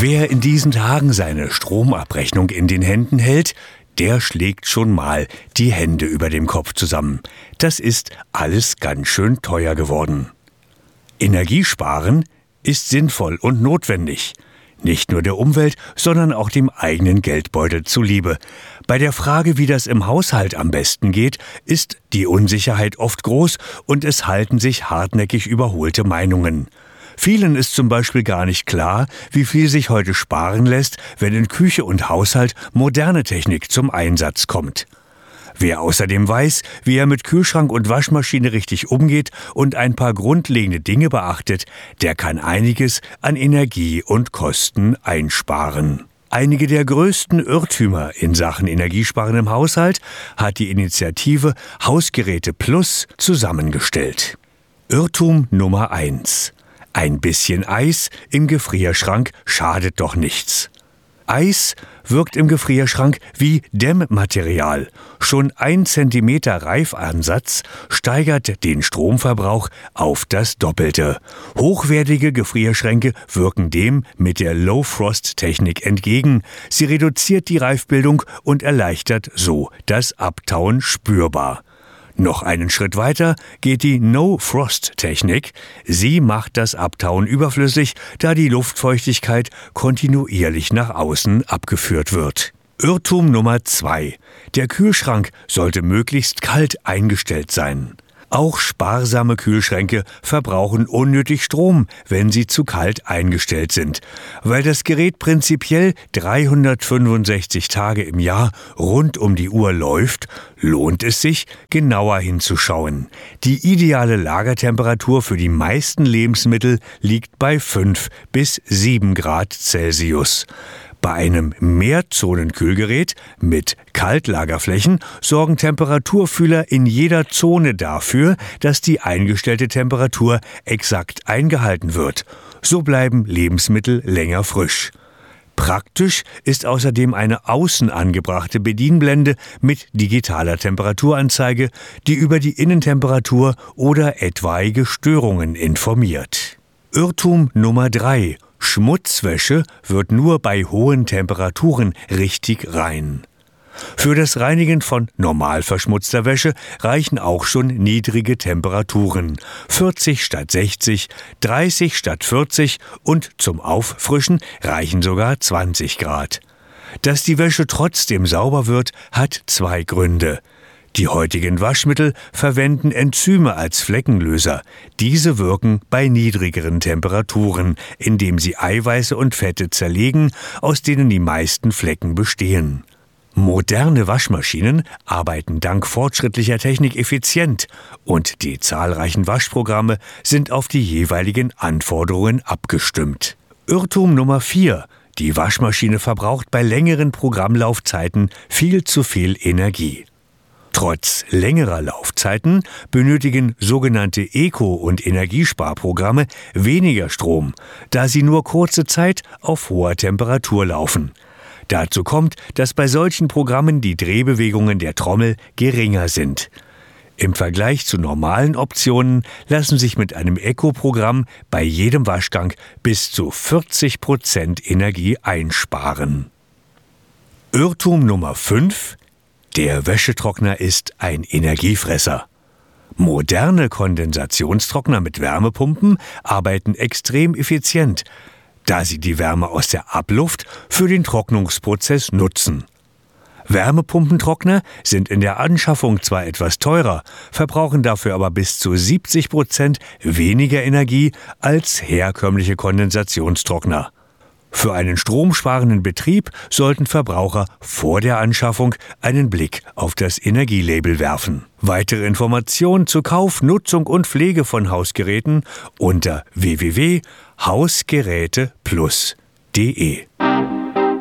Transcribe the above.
Wer in diesen Tagen seine Stromabrechnung in den Händen hält, der schlägt schon mal die Hände über dem Kopf zusammen. Das ist alles ganz schön teuer geworden. Energiesparen ist sinnvoll und notwendig. Nicht nur der Umwelt, sondern auch dem eigenen Geldbeutel zuliebe. Bei der Frage, wie das im Haushalt am besten geht, ist die Unsicherheit oft groß und es halten sich hartnäckig überholte Meinungen. Vielen ist zum Beispiel gar nicht klar, wie viel sich heute sparen lässt, wenn in Küche und Haushalt moderne Technik zum Einsatz kommt. Wer außerdem weiß, wie er mit Kühlschrank und Waschmaschine richtig umgeht und ein paar grundlegende Dinge beachtet, der kann einiges an Energie und Kosten einsparen. Einige der größten Irrtümer in Sachen Energiesparen im Haushalt hat die Initiative Hausgeräte Plus zusammengestellt. Irrtum Nummer 1. Ein bisschen Eis im Gefrierschrank schadet doch nichts. Eis wirkt im Gefrierschrank wie Dämmmaterial. Schon 1 Zentimeter Reifansatz steigert den Stromverbrauch auf das Doppelte. Hochwertige Gefrierschränke wirken dem mit der Low-Frost-Technik entgegen. Sie reduziert die Reifbildung und erleichtert so das Abtauen spürbar. Noch einen Schritt weiter geht die No-Frost-Technik. Sie macht das Abtauen überflüssig, da die Luftfeuchtigkeit kontinuierlich nach außen abgeführt wird. Irrtum Nummer 2. Der Kühlschrank sollte möglichst kalt eingestellt sein. Auch sparsame Kühlschränke verbrauchen unnötig Strom, wenn sie zu kalt eingestellt sind. Weil das Gerät prinzipiell 365 Tage im Jahr rund um die Uhr läuft, lohnt es sich, genauer hinzuschauen. Die ideale Lagertemperatur für die meisten Lebensmittel liegt bei 5 bis 7 Grad Celsius. Bei einem Mehrzonenkühlgerät mit Kaltlagerflächen sorgen Temperaturfühler in jeder Zone dafür, dass die eingestellte Temperatur exakt eingehalten wird. So bleiben Lebensmittel länger frisch. Praktisch ist außerdem eine außen angebrachte Bedienblende mit digitaler Temperaturanzeige, die über die Innentemperatur oder etwaige Störungen informiert. Irrtum Nummer 3. Schmutzwäsche wird nur bei hohen Temperaturen richtig rein. Für das Reinigen von normal verschmutzter Wäsche reichen auch schon niedrige Temperaturen. 40 statt 60, 30 statt 40 und zum Auffrischen reichen sogar 20 Grad. Dass die Wäsche trotzdem sauber wird, hat 2 Gründe. Die heutigen Waschmittel verwenden Enzyme als Fleckenlöser. Diese wirken bei niedrigeren Temperaturen, indem sie Eiweiße und Fette zerlegen, aus denen die meisten Flecken bestehen. Moderne Waschmaschinen arbeiten dank fortschrittlicher Technik effizient und die zahlreichen Waschprogramme sind auf die jeweiligen Anforderungen abgestimmt. Irrtum Nummer 4. Die Waschmaschine verbraucht bei längeren Programmlaufzeiten viel zu viel Energie. Trotz längerer Laufzeiten benötigen sogenannte Eco- und Energiesparprogramme weniger Strom, da sie nur kurze Zeit auf hoher Temperatur laufen. Dazu kommt, dass bei solchen Programmen die Drehbewegungen der Trommel geringer sind. Im Vergleich zu normalen Optionen lassen sich mit einem Eco-Programm bei jedem Waschgang bis zu 40% Energie einsparen. Irrtum Nummer 5. Der Wäschetrockner ist ein Energiefresser. Moderne Kondensationstrockner mit Wärmepumpen arbeiten extrem effizient, da sie die Wärme aus der Abluft für den Trocknungsprozess nutzen. Wärmepumpentrockner sind in der Anschaffung zwar etwas teurer, verbrauchen dafür aber bis zu 70% weniger Energie als herkömmliche Kondensationstrockner. Für einen stromsparenden Betrieb sollten Verbraucher vor der Anschaffung einen Blick auf das Energielabel werfen. Weitere Informationen zu Kauf, Nutzung und Pflege von Hausgeräten unter www.hausgeräteplus.de.